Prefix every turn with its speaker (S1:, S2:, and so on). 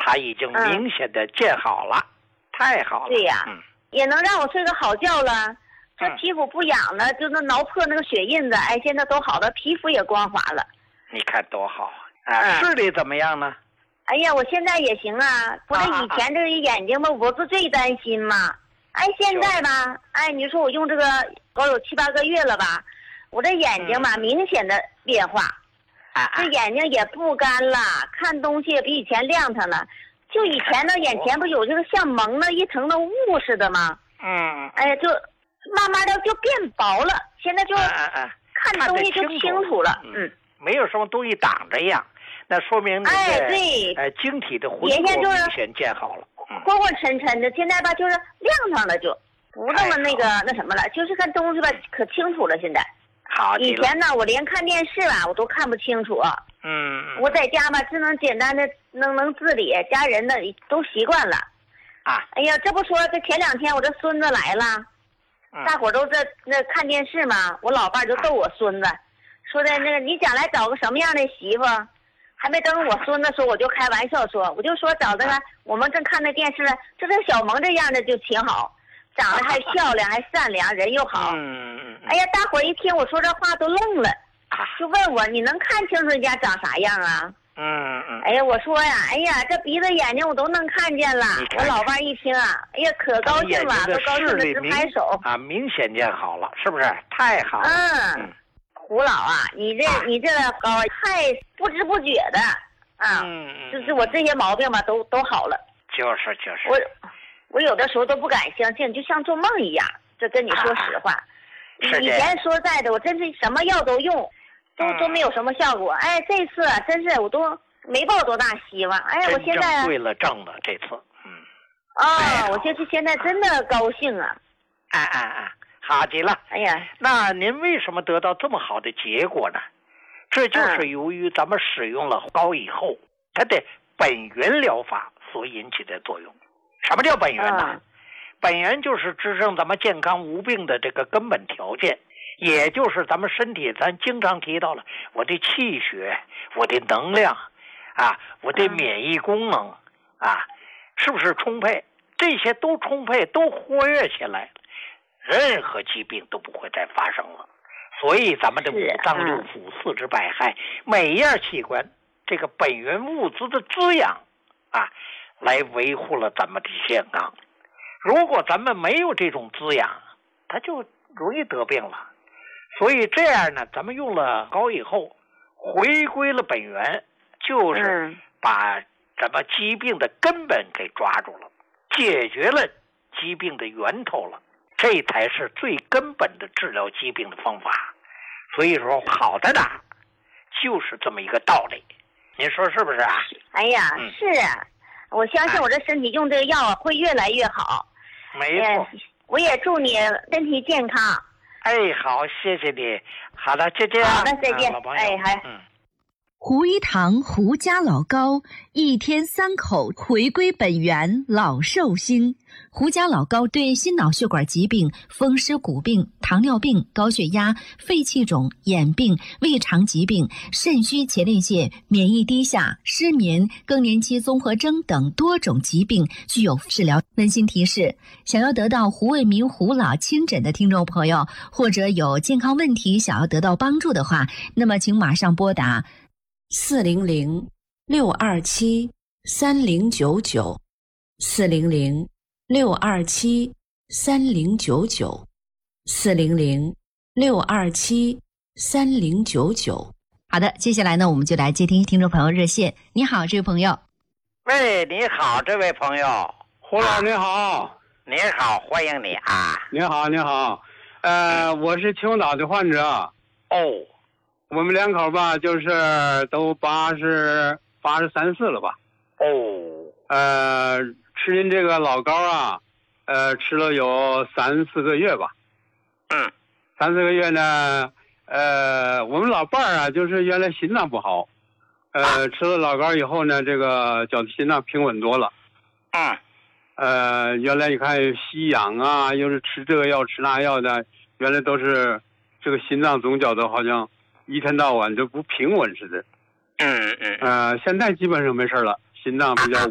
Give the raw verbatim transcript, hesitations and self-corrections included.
S1: 它已经明显的见好了，嗯、太好了。
S2: 对呀、
S1: 嗯，
S2: 也能让我睡个好觉了。这皮肤不痒了，就能挠破那个血印子，哎，现在都好了，皮肤也光滑了。
S1: 你看多好啊！
S2: 嗯、
S1: 视力怎么样呢？
S2: 哎呀，我现在也行啊，不是以前这个眼睛吧，我不最担心嘛。哎，现在吧，哎，你说我用这个搞有七八个月了吧，我这眼睛吧、嗯、明显的变化，
S1: 啊，
S2: 这眼睛也不干了，看东西也比以前亮堂了。就以前呢，眼前不有这个像蒙了一层的雾似的吗？
S1: 嗯，
S2: 哎呀，就慢慢的就变薄了，现在就看东西就清楚了，
S1: 嗯，没有什么东西挡着一样。那说明你的
S2: 哎对，
S1: 呃晶体的浑浊明显见好了，
S2: 昏昏沉沉的，现在吧就是亮堂了，就不那么那个那什么了，就是看东西吧可清楚了。现在
S1: 好，
S2: 以前呢我连看电视吧我都看不清楚。
S1: 嗯，
S2: 我在家吧只能简单的能能自理，家人呢都习惯了。
S1: 啊，
S2: 哎呀，这不说这前两天我这孙子来了，
S1: 嗯、
S2: 大伙都在那看电视嘛，我老伴就逗我孙子，啊、说的那个你将来找个什么样的媳妇？还没等我孙子说，我就开玩笑说，我就说找这个，我们正看那电视呢，这个小萌这样的就挺好，长得还漂亮，还善良，人又好。
S1: 嗯嗯。
S2: 哎呀，大伙一听我说这话都愣了，就问我你能看清楚人家长啥样啊？
S1: 嗯嗯。
S2: 哎呀，我说呀，哎呀，这鼻子眼睛我都能看见了。
S1: 看
S2: 我老伴一听啊，哎呀，可高兴了，都高兴的直拍手。
S1: 啊，明显见好了，是不是？太好了。
S2: 嗯。嗯胡老啊，你这、啊、你这高太不知不觉的啊，
S1: 嗯，
S2: 就是我这些毛病吧，都都好了。
S1: 就是就是。
S2: 我我有的时候都不敢相信，就像做梦一样。这跟你说实话，
S1: 啊、
S2: 以前说实在的，我真是什么药都用，都、嗯、都没有什么效果。哎，这次真是我都没抱多大希望。哎，我现在
S1: 对了正了这次，嗯。
S2: 啊、哦，我这次现在真的高兴啊！
S1: 啊啊啊！好极了，
S2: 哎呀，
S1: 那您为什么得到这么好的结果呢？这就是由于咱们使用了高以后，嗯、它的本源疗法所引起的作用。什么叫本源呢？嗯、本源就是支撑咱们健康无病的这个根本条件，也就是咱们身体，咱经常提到了我的气血、我的能量啊、我的免疫功能啊，是不是充沛？这些都充沛，都活跃起来。任何疾病都不会再发生了，所以咱们的五脏六腑、四肢百骸，每一样器官，这个本源物质的滋养啊，来维护了咱们的健康。如果咱们没有这种滋养，它就容易得病了。所以这样呢，咱们用了高以后，回归了本源，就是把咱们疾病的根本给抓住了，解决了疾病的源头了。这才是最根本的治疗疾病的方法，所以说好在哪儿，就是这么一个道理。您说是不是啊？
S2: 哎呀，嗯、是啊，我相信我这身体用这个药啊会越来越好。
S1: 没错，
S2: 我也祝你身体健康。
S1: 哎，好，谢谢你。好的，再见。
S2: 好的，再见。
S1: 啊、
S2: 哎，还。
S1: 嗯。
S3: 胡一堂胡家老高，一天三口回归本源，老寿星。胡家老高对心脑血管疾病、风湿骨病、糖尿病、高血压、肺气肿、眼病、胃肠疾病、肾虚前列腺、免疫低下、失眠、更年期综合征等多种疾病具有治疗。温馨提示：想要得到胡卫民胡老亲诊的听众朋友，或者有健康问题想要得到帮助的话，那么请马上拨打四零零六二七三零九九，四零零六二七三零九九，四零零六二七三零九九。好的，接下来呢，我们就来接听听众朋友热线。你好，这位朋友。
S1: 喂，你好，这位朋友。
S4: 胡老你好。
S1: 你好，欢迎你啊。
S4: 你好，你好。呃，我是青岛的患者。
S1: 哦。
S4: 我们两口吧，就是都八十八十三四了吧。
S1: 哦。
S4: 呃，吃您这个老膏啊，呃，吃了有三四个月吧。
S1: 嗯。
S4: 三四个月呢，呃，我们老伴儿啊，就是原来心脏不好，呃，啊、吃了老膏以后呢，这个觉得心脏平稳多了。
S1: 嗯。
S4: 呃，原来你看吸氧啊，又是吃这个药吃那药的，原来都是这个心脏总觉得好像一天到晚就不平稳似的。
S1: 嗯嗯。
S4: 呃，现在基本上没事了，心脏比较